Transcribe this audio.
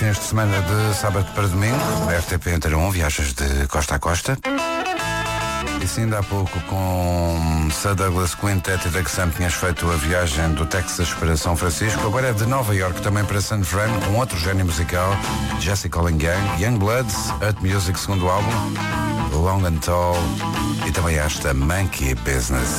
fins de semana de sábado para domingo, na RTP Antena 1, viagens de costa a costa. E sim, ainda há pouco com Sir Douglas Quintet e Doug Sam tinhas feito a viagem do Texas para São Francisco. Agora é de Nova York também para San Fran, com outro gênio musical, Jesse Colin Gang, Young Bloods, Earth Music, segundo álbum, Long and Tall, e também esta Monkey Business.